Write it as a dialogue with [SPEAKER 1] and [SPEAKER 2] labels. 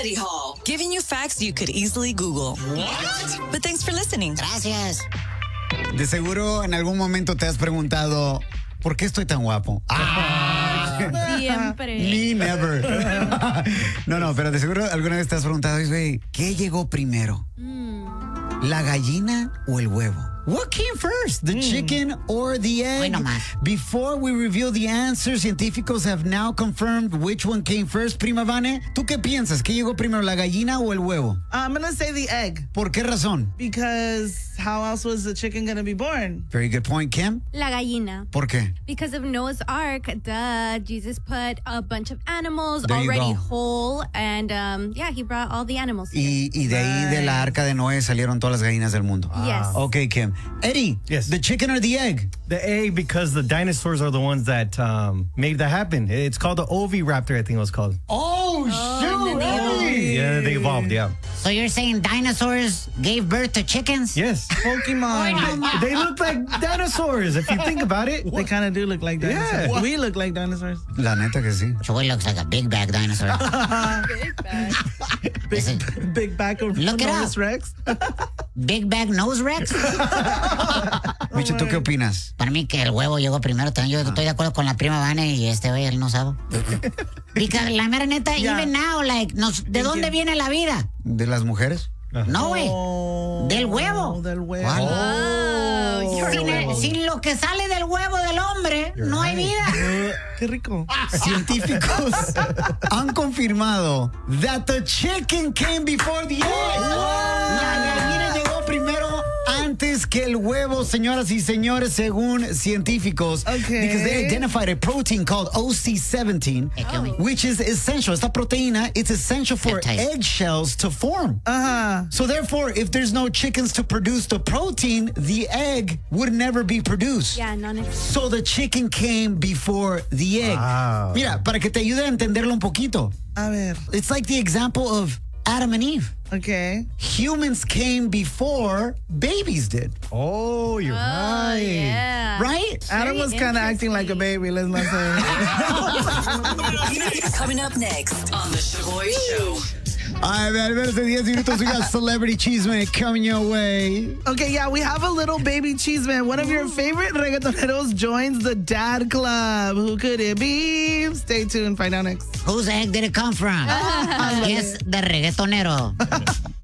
[SPEAKER 1] Study Hall, giving you facts you could easily Google. What? But thanks for listening.
[SPEAKER 2] Gracias.
[SPEAKER 3] De seguro en algún momento te has preguntado, ¿por qué estoy tan guapo?
[SPEAKER 4] Siempre.
[SPEAKER 3] Me never. No, pero de seguro alguna vez te has preguntado, güey, ¿qué llegó primero? ¿La gallina o el huevo? What came first, the chicken or the egg?
[SPEAKER 2] Bueno, más.
[SPEAKER 3] Before we reveal the answer, científicos have now confirmed which one came first. Prima Vane, ¿tú qué piensas? ¿Qué llegó primero, la gallina o el huevo?
[SPEAKER 5] I'm going to say the egg.
[SPEAKER 3] ¿Por qué razón?
[SPEAKER 5] Because how else was the chicken going to be born?
[SPEAKER 3] Very good point, Kim.
[SPEAKER 4] La gallina.
[SPEAKER 3] ¿Por qué?
[SPEAKER 4] Because of Noah's Ark, Jesus put a bunch of animals
[SPEAKER 3] There you
[SPEAKER 4] already
[SPEAKER 3] go.
[SPEAKER 4] whole, and he brought all the animals here.
[SPEAKER 3] Y de ahí de la arca de Noé salieron todas las gallinas del mundo.
[SPEAKER 4] Yes.
[SPEAKER 3] Okay, Kim. Eddie,
[SPEAKER 6] Yes.
[SPEAKER 3] the chicken or the egg?
[SPEAKER 6] The egg, because the dinosaurs are the ones that made that happen. It's called the oviraptor, I think it was called.
[SPEAKER 3] Oh, shoot, Eddie.
[SPEAKER 6] Yeah, they evolved, yeah.
[SPEAKER 2] So you're saying dinosaurs gave birth to chickens?
[SPEAKER 6] Yes.
[SPEAKER 5] Pokemon.
[SPEAKER 6] They look like dinosaurs, if you think about it.
[SPEAKER 5] They kind of do look like dinosaurs.
[SPEAKER 6] Yeah.
[SPEAKER 5] We look like dinosaurs.
[SPEAKER 3] La neta que sí.
[SPEAKER 2] Choy looks like a big bag dinosaur.
[SPEAKER 5] Big back of
[SPEAKER 2] Look it
[SPEAKER 5] Rhinoceros
[SPEAKER 2] up.
[SPEAKER 5] Rex.
[SPEAKER 2] Big bag nose Rex.
[SPEAKER 3] Micho, ¿tú qué opinas?
[SPEAKER 2] Para mí que el huevo llegó primero. También yo estoy de acuerdo con la prima Vane y güey, él no sabe. Because la mera neta,
[SPEAKER 5] Yeah.
[SPEAKER 2] even now, like, ¿de dónde viene la vida?
[SPEAKER 3] ¿De las mujeres?
[SPEAKER 2] No, güey.
[SPEAKER 5] Oh,
[SPEAKER 2] Del huevo.
[SPEAKER 5] Del huevo.
[SPEAKER 3] ¿Cuál?
[SPEAKER 2] Sin lo que sale del huevo del hombre, no hay vida.
[SPEAKER 5] Qué rico.
[SPEAKER 3] Científicos han confirmado that the chicken came before the egg. La gallina llegó primero antes que el huevo, señoras y señores, según científicos.
[SPEAKER 5] Okay.
[SPEAKER 3] Because they identified a protein called OC17, which is essential. Esta proteína, it's essential for
[SPEAKER 2] Peptide.
[SPEAKER 3] eggshells to form. So therefore, if there's no chickens to produce the protein, the egg would never be produced.
[SPEAKER 4] Yeah, none of
[SPEAKER 3] So the chicken came before the egg.
[SPEAKER 6] Wow.
[SPEAKER 3] Mira, para que te ayude a entenderlo un poquito.
[SPEAKER 5] A ver.
[SPEAKER 3] It's like the example of Adam and Eve.
[SPEAKER 5] Okay.
[SPEAKER 3] Humans came before babies did,
[SPEAKER 6] Oh, you're right.
[SPEAKER 4] yeah.
[SPEAKER 3] right?
[SPEAKER 5] Adam was kind of acting like a baby, let's not say.
[SPEAKER 1] Coming up next on The Shaboy Show.
[SPEAKER 3] A ver, menos de 10 minutos, we got Celebrity Chisme coming your way.
[SPEAKER 5] Okay, yeah, we have a little baby cheese man. One of your favorite reggaetoneros joins the dad club. Who could it be? Stay tuned. Find out next.
[SPEAKER 2] Whose egg did it come from? Yes, the reggaetonero.